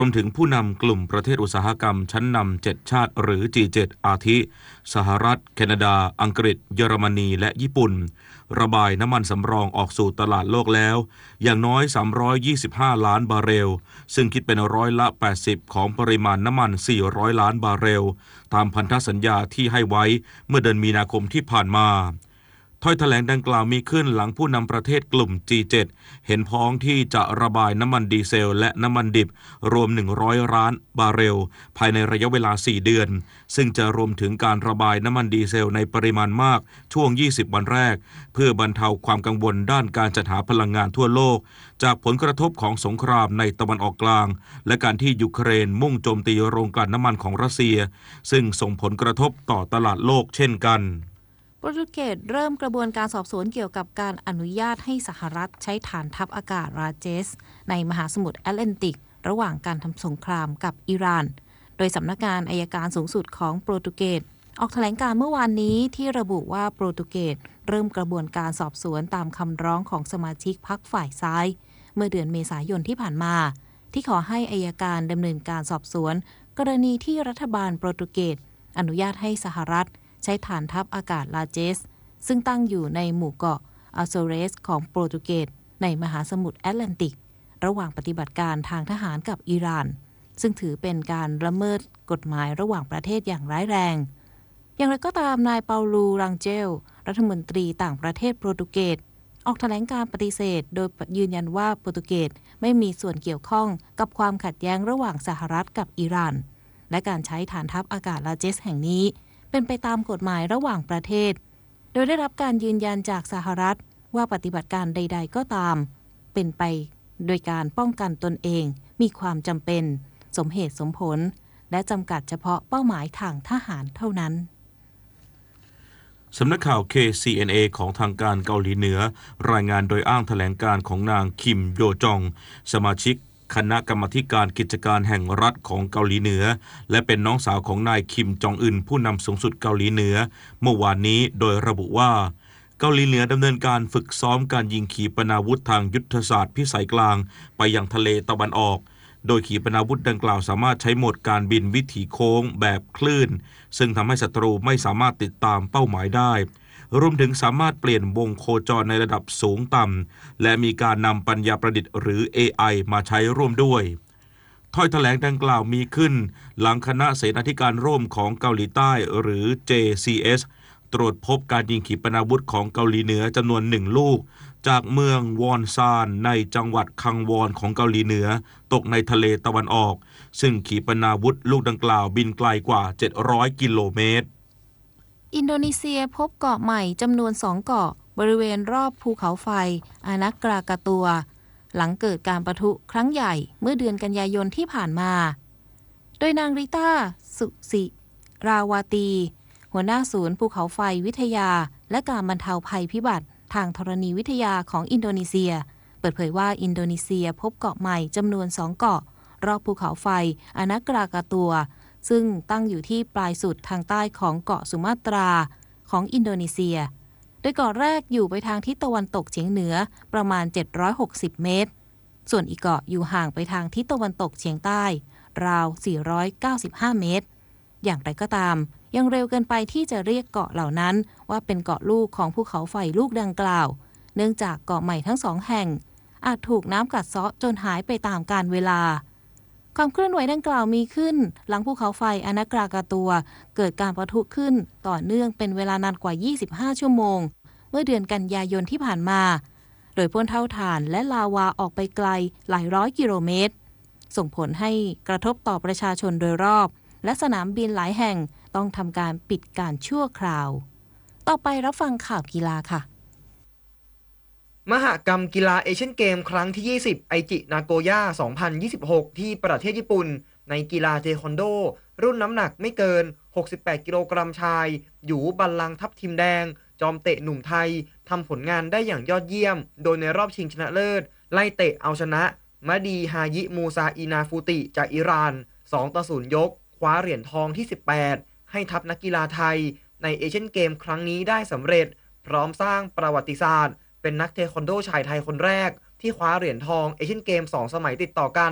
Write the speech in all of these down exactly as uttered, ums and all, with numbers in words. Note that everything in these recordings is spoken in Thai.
รวมถึงผู้นำกลุ่มประเทศอุตสาหกรรมชั้นนำเจ็ดชาติหรือ จี เจ็ด อาทิสหรัฐแคนาดาอังกฤษเยอรมนีและญี่ปุ่นระบายน้ำมันสำรองออกสู่ตลาดโลกแล้วอย่างน้อยสามร้อยยี่สิบห้าล้านบาร์เรลซึ่งคิดเป็นร้อยละแปดสิบของปริมาณน้ำมันสี่ร้อยล้านบาร์เรลตามพันธสัญญาที่ให้ไว้เมื่อเดือนมีนาคมที่ผ่านมาถ้อยแถลงดังกล่าวมีขึ้นหลังผู้นำประเทศกลุ่ม จี เจ็ด เห็นพ้องที่จะระบายน้ำมันดีเซลและน้ำมันดิบรวมหนึ่งร้อยล้านบาร์เรลภายในระยะเวลาสี่เดือนซึ่งจะรวมถึงการระบายน้ำมันดีเซลในปริมาณมากช่วงยี่สิบวันแรกเพื่อบรรเทาความกังวลด้านการจัดหาพลังงานทั่วโลกจากผลกระทบของสงครามในตะวันออกกลางและการที่ยูเครนมุ่งโจมตีโรงกลั่นน้ำมันของรัสเซียซึ่งส่งผลกระทบต่อตลาดโลกเช่นกันโปรตุเกสเริ่มกระบวนการสอบสวนเกี่ยวกับการอนุญาตให้สหรัฐใช้ฐานทัพอากาศราเจสในมหาสมุทรแอตแลนติกระหว่างการทำสงครามกับอิหร่านโดยสำนักงานอัยการสูงสุดของโปรตุเกสออกแถลงการเมื่อวานนี้ที่ระบุว่าโปรตุเกสเริ่มกระบวนการสอบสวนตามคำร้องของสมาชิกพรรคฝ่ายซ้ายเมื่อเดือนเมษายนที่ผ่านมาที่ขอให้อัยการดำเนินการสอบสวนกรณีที่รัฐบาลโปรตุเกสอนุญาตให้สหรัฐใช้ฐานทัพอากาศลาเจสซึ่งตั้งอยู่ในหมู่เกาะอัลโซเรสของโปรตุเกสในมหาสมุทรแอตแลนติกระหว่างปฏิบัติการทางทหารกับอิหร่านซึ่งถือเป็นการละเมิดกฎหมายระหว่างประเทศอย่างร้ายแรงอย่างไรก็ตามนายเปาลูรังเจลรัฐมนตรีต่างประเทศโปรตุเกสออกแถลงการปฏิเสธโดยยืนยันว่าโปรตุเกสไม่มีส่วนเกี่ยวข้องกับความขัดแย้งระหว่างสหรัฐกับอิหร่านและการใช้ฐานทัพอากาศลาเจสแห่งนี้เป็นไปตามกฎหมายระหว่างประเทศโดยได้รับการยืนยันจากสหรัฐว่าปฏิบัติการใดๆก็ตามเป็นไปโดยการป้องกันตนเองมีความจำเป็นสมเหตุสมผลและจำกัดเฉพาะเป้าหมายทางทหารเท่านั้นสำนักข่าว เค ซี เอ็น เอ ของทางการเกาหลีเหนือรายงานโดยอ้างแถลงการของนางคิมโยจองสมาชิกคณะกรรมาการกิจการแห่งรัฐของเกาหลีเหนือและเป็นน้องสาวของนายคิมจองอึนผู้นำสูงสุดเกาหลีเหนือเมื่อวานนี้โดยระบุว่าเกาหลีเหนือดำเนินการฝึกซ้อมการยิงขีปนาวุธทางยุทธศาสตร์พิสัยกลางไปยังทะเลตะวันออกโดยขีปนาวุธดังกล่าวสามารถใช้โหมดการบินวิถีโค้งแบบคลื่นซึ่งทำให้ศัตรูไม่สามารถติดตามเป้าหมายได้รวมถึงสามารถเปลี่ยนวงโคจรในระดับสูงต่ำและมีการนำปัญญาประดิษฐ์หรือ เอ ไอ มาใช้ร่วมด้วยถ้อยแถลงดังกล่าวมีขึ้นหลังคณะเสนาธิการร่วมของเกาหลีใต้หรือ เจ ซี เอส ตรวจพบการยิงขีปนาวุธของเกาหลีเหนือจำนวนหนึ่งลูกจากเมืองวอนซานในจังหวัดคังวอนของเกาหลีเหนือตกในทะเลตะวันออกซึ่งขีปนาวุธลูกดังกล่าวบินไกลกว่าเจ็ดร้อยกิโลเมตรอินโดนีเซียพบเกาะใหม่จำนวนสองเกาะบริเวณรอบภูเขาไฟอานักกรากาตัวหลังเกิดการปะทุครั้งใหญ่เมื่อเดือนกันยายนที่ผ่านมาโดยนางริต้าสุสิราวาตีหัวหน้าศูนย์ภูเขาไฟวิทยาและการบรรเทาภัยพิบัติทางธรณีวิทยาของอินโดนีเซียเปิดเผยว่าอินโดนีเซียพบเกาะใหม่จำนวนสองเกาะรอบภูเขาไฟอานักกรากาตัวซึ่งตั้งอยู่ที่ปลายสุดทางใต้ของเกาะสุมาตราของอินโดนีเซียโดยเกาะแรกอยู่ไปทางทิศตะวันตกเฉียงเหนือประมาณเจ็ดร้อยหกสิบเมตรส่วนอีกเกาะอยู่ห่างไปทางทิศตะวันตกเฉียงใต้ราวสี่ร้อยเก้าสิบห้าเมตรอย่างไรก็ตามยังเร็วเกินไปที่จะเรียกเกาะเหล่านั้นว่าเป็นเกาะลูกของภูเขาไฟลูกดังกล่าวเนื่องจากเกาะใหม่ทั้งสองแห่งอาจถูกน้ำกัดเซาะจนหายไปตามกาลเวลาความเคลื่อนไหวดังกล่าวมีขึ้นหลังภูเขาไฟอานักกรากาตัวเกิดการปะทุขึ้นต่อเนื่องเป็นเวลานานกว่ายี่สิบห้าชั่วโมงเมื่อเดือนกันยายนที่ผ่านมาโดยพ่นเท่าถ่านและลาวาออกไปไกลหลายร้อยกิโลเมตรส่งผลให้กระทบต่อประชาชนโดยรอบและสนามบินหลายแห่งต้องทำการปิดการชั่วคราวต่อไปรับฟังข่าวกีฬาค่ะมหกรรมกีฬาเอเชียนเกมครั้งที่ยี่สิบไอจินาโกย่าสองพันยี่สิบหกที่ประเทศญี่ปุ่นในกีฬาเทควันโดรุ่นน้ำหนักไม่เกินหกสิบแปดกิโลกรัมชายหยูบัลลังก์ทัพทีมแดงจอมเตะหนุ่มไทยทำผลงานได้อย่างยอดเยี่ยมโดยในรอบชิงชนะเลิศไล่เตะเอาชนะมะดีฮายิมูซาอินาฟูติจากอิหร่านสองต่อศูนย์ยกคว้าเหรียญทองที่สิบแปดให้ทัพนักกีฬาไทยในเอเชียนเกมครั้งนี้ได้สำเร็จพร้อมสร้างประวัติศาสตร์เป็นนักเทควันโดชายไทยคนแรกที่คว้าเหรียญทองเอเชียนเกมสองสมัยติดต่อกัน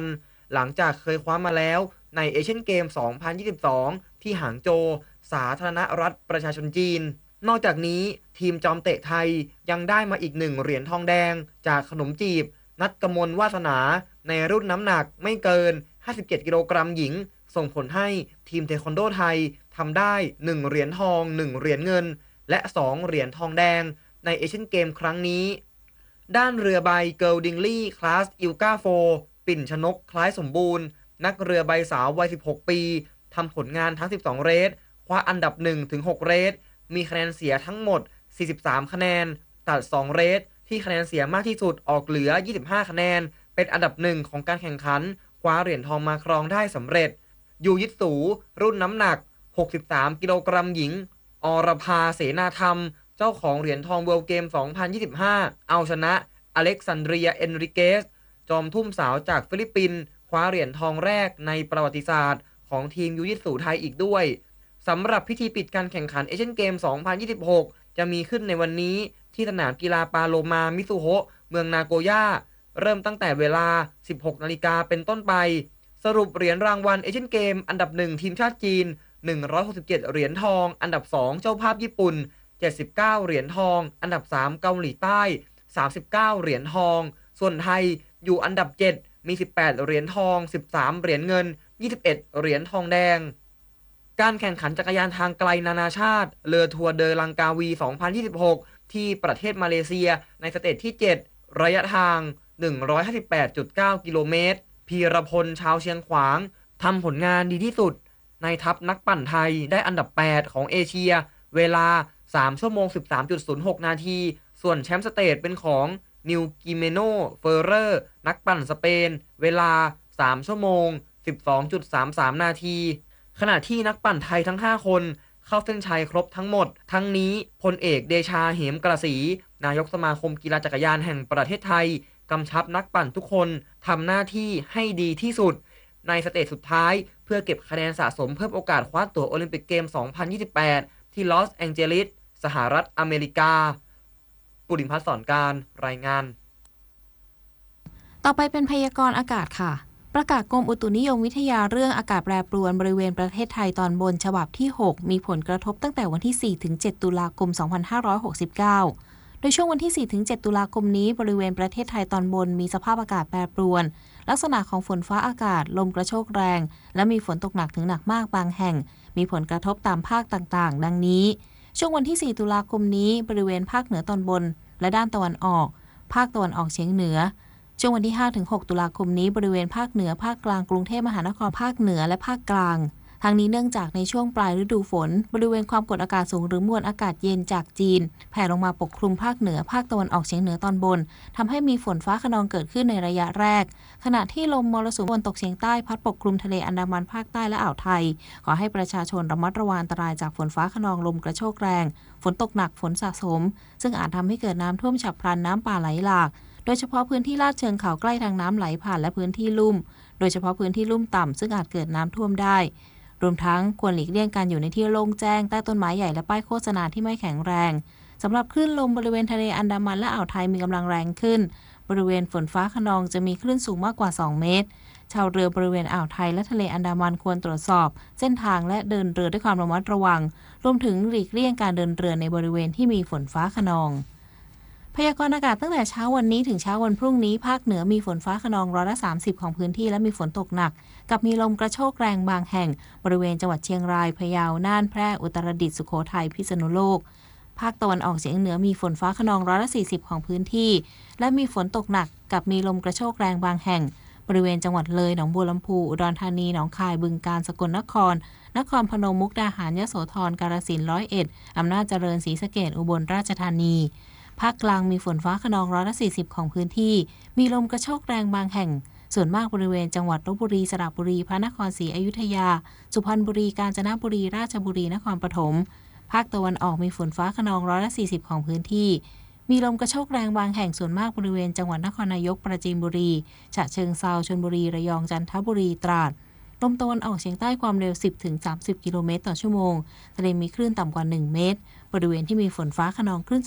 หลังจากเคยคว้ามาแล้วในเอเชียนเกม สองพันยี่สิบสอง ที่หางโจว สาธารณรัฐประชาชนจีน นอกจากนี้ทีมจอมเตะไทยยังได้มาอีกหนึ่งเหรียญทองแดงจากขนมจีบ นัทกมลวาสนาในรุ่นน้ำหนักไม่เกิน ห้าสิบเจ็ด กิโลกรัมหญิง ส่งผลให้ทีมเทควันโดไทยทำได้ หนึ่ง เหรียญทอง หนึ่ง เหรียญเงิน และ สอง เหรียญทองแดงในเอเชียนเกมครั้งนี้ ด้านเรือใบเกิลดิงลี่คลาสอิลกาโฟปิ่นชนกคล้ายสมบูรณ์นักเรือใบสาววัย สิบหก ปีทำผลงานทั้ง สิบสอง เรสคว้าอันดับ หนึ่งถึงหก เรสมีคะแนนเสียทั้งหมด สี่สิบสาม คะแนน ตัด สอง เรสที่คะแนนเสียมากที่สุดออกเหลือ ยี่สิบห้า คะแนน เป็นอันดับหนึ่งของการแข่งขันคว้าเหรียญทองมาครองได้สำเร็จยูยิตสูรุ่นน้ำหนัก หกสิบสาม กิโลกรัมหญิงอรภาเสนาธรรมเจ้าของเหรียญทองเวิลด์เกม สองพันยี่สิบห้า เอาชนะอเล็กซานเดรียเอนริเกสจอมทุ่มสาวจากฟิลิปปินส์คว้าเหรียญทองแรกในประวัติศาสตร์ของทีมยูยิตสูไทยอีกด้วยสำหรับพิธีปิดการแข่งขันเอเชียนเกม สองพันยี่สิบหก จะมีขึ้นในวันนี้ที่สนามกีฬาปาโลมามิซุโฮะเมืองนาโกย่าเริ่มตั้งแต่เวลา สิบหก นาฬิกาเป็นต้นไปสรุปเหรียญรางวัลเอเชียนเกมอันดับหนึ่งทีมชาติจีนหนึ่งร้อยหกสิบเจ็ดเหรียญทองอันดับสองเจ้าภาพญี่ปุ่นเจ็ดสิบเก้าเหรียญทองอันดับสามเกาหลีใต้สามสิบเก้าเหรียญทองส่วนไทยอยู่อันดับเจ็ดมีสิบแปดเหรียญทองสิบสามเหรียญเงินยี่สิบเอ็ดเหรียญทองแดงการแข่งขันจักรยานทางไกลนานาชาติเรือทัวร์เดอลังกาวี สองพันยี่สิบหก ที่ประเทศมาเลเซียในสเตจที่ เจ็ด ระยะทาง หนึ่งร้อยห้าสิบแปดจุดเก้า กิโลเมตรพีรพลชาวเชียงขวางทำผลงานดีที่สุดในทัพนักปั่นไทยได้อันดับแปดของเอเชียเวลาสามชั่วโมง สิบสามจุดศูนย์หก นาทีส่วนแชมป์สเตจเป็นของนิวกิเมโนเฟอร์เรอร์นักปั่นสเปนเวลาสามชั่วโมง สิบสองจุดสามสาม นาทีขณะที่นักปั่นไทยทั้งห้าคนเข้าเส้นชัยครบทั้งหมดทั้งนี้พลเอกเดชาเหมกระสีนายกสมาคมกีฬาจักรยานแห่งประเทศไทยกำชับนักปั่นทุกคนทำหน้าที่ให้ดีที่สุดในสเตจสุดท้ายเพื่อเก็บคะแนนสะสมเพิ่มโอกาสคว้าตั๋วโอลิมปิกเกม สองพันยี่สิบแปด ที่ลอสแองเจลิสสหรัฐอเมริกาปุริมพัฒน์สอนการรายงานต่อไปเป็นพยากรณ์อากาศค่ะประกาศกรมอุตุนิยมวิทยาเรื่องอากาศแปรปรวนบริเวณประเทศไทยตอนบนฉบับที่ หก มีผลกระทบตั้งแต่วันที่ สี่ถึงเจ็ด ตุลาคม สองพันห้าร้อยหกสิบเก้า โดยช่วงวันที่ สี่ถึงเจ็ด ตุลาคมนี้บริเวณประเทศไทยตอนบนมีสภาพอากาศแปรปรวนลักษณะของฝนฟ้าอากาศลมกระโชกแรงและมีฝนตกหนักถึงหนักมากบางแห่งมีผลกระทบตามภาคต่างๆ ดังนี้ช่วงวันที่ สี่ ตุลาคมนี้บริเวณภาคเหนือตอนบนและด้านตะวันออกภาคตะวันออกเฉียงเหนือช่วงวันที่ ห้าถึงหก ตุลาคมนี้บริเวณภาคเหนือภาคกลางกรุงเทพมหานครภาคเหนือและภาคกลางทางนี้เนื่องจากในช่วงปลายฤดูฝนบริเวณความกดอากาศสูงหรือมวลอากาศเย็นจากจีนแผ่ลงมาปกคลุมภาคเหนือภาคตะวันออกเฉียงเหนือตอนบนทำให้มีฝนฟ้าคะนองเกิดขึ้นในระยะแรกขณะที่ลมมรสุมตะวันตกเฉียงใต้พัดปกคลุมทะเลอันดามันภาคใต้และอ่าวไทยขอให้ประชาชนระมัดระวังอันตรายจากฝนฟ้าคะนองลมกระโชกแรงฝนตกหนักฝนสะสมซึ่งอาจทำให้เกิดน้ำท่วมฉับพลันน้ำป่าไหลหลากโดยเฉพาะพื้นที่ลาดเชิงเขาใกล้ทางน้ำไหลผ่านและพื้นที่ลุ่มโดยเฉพาะพื้นที่ลุ่มต่ำซึ่งอาจเกิดน้ำท่วมได้รวมทั้งควรหลีกเลี่ยงการอยู่ในที่โล่งแจ้งใต้ต้นไม้ใหญ่และป้ายโฆษณาที่ไม่แข็งแรงสำหรับคลื่นลมบริเวณทะเลอันดามันและอ่าวไทยมีกำลังแรงขึ้นบริเวณฝนฟ้าคะนองจะมีคลื่นสูงมากกว่าสองเมตรชาวเรือบริเวณอ่าวไทยและทะเลอันดามันควรตรวจสอบเส้นทางและเดินเรือด้วยความระมัดระวังรวมถึงหลีกเลี่ยงการเดินเรือในบริเวณที่มีฝนฟ้าคะนองพยากรณ์อากาศตั้งแต่เช้าวันนี้ถึงเช้าวันพรุ่งนี้ภาคเหนือมีฝนฟ้าคะนองร้อยละสามสิบของพื้นที่และมีฝนตกหนักกับมีลมกระโชกแรงบางแห่งบริเวณจังหวัดเชียงรายพะเยาน่านแพร่อุตรดิตถ์สุโขทัยพิษณุโลกภาคตะวันออกเฉียงเหนือมีฝนฟ้าคะนองร้อยละสี่สิบของพื้นที่และมีฝนตกหนักกับมีลมกระโชกแรงบางแห่งบริเวณจังหวัดเลยหนองบัวลำพูอุดรธานีหนองคายบึงกาฬสกลนครนครพนมมุกดาหารยโสธรกาฬสินธุ์ร้อยเอ็ดอำนาจเจริญศรีสะเกษอุบลราชธานีภาคกลางมีฝนฟ้าคะนองร้อยละสี่สิบของพื้นที่มีลมกระโชกแรงบางแห่งส่วนมากบริเวณจังหวัดลพบุรีสระบุรีพระนครศรีอยุธยาสุพรรณบุรีกาญจนบุรีราชบุรีนครปฐมภาคตะวันออกมีฝนฟ้าคะนองร้อยละสี่สิบของพื้นที่มีลมกระโชกแรงบางแห่งส่วนมากบริเวณจังหวัดนครนายกปราจีนบุรีฉะเชิงเทราชลบุรีระยองจันทบุรีตราดลมตะวันออกเฉียงใต้ความเร็ว สิบถึงสามสิบ กิโลเมตรต่อชั่วโมงทะเลมีคลื่นต่ำกว่าหนึ่งเมตรบริเวณที่มีฝนฟ้าคะนองคลื่น